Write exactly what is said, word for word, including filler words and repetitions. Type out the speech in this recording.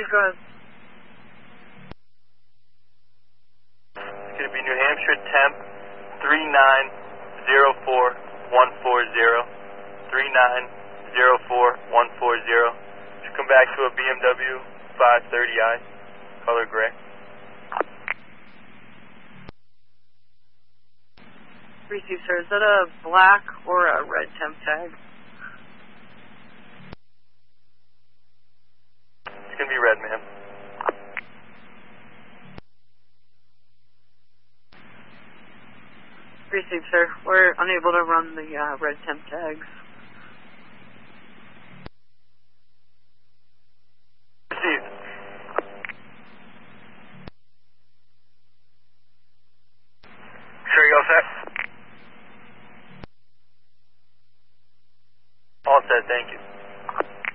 go ahead. It's going to be New Hampshire temp three nine zero four one four zero. three nine zero four one four zero. Should come back to a B M W five thirty i, color gray. Receive, sir. Is that a black or a red temp tag? It's going to be red, ma'am. Receive, sir. We're unable to run the uh, red temp tags. Received. Sure, you all set? All set, thank you.